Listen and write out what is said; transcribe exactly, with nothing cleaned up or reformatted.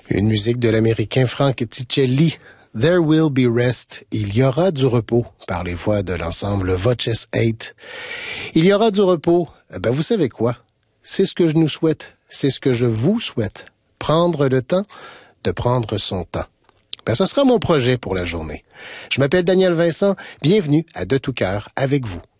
Une musique de l'Américain Frank Ticelli, There Will Be Rest, il y aura du repos, par les voix de l'ensemble Voces eight. Il y aura du repos, ben vous savez quoi? C'est ce que je nous souhaite, c'est ce que je vous souhaite. Prendre le temps de prendre son temps. Ben, ce sera mon projet pour la journée. Je m'appelle Daniel Vincent, bienvenue à De tout cœur avec vous.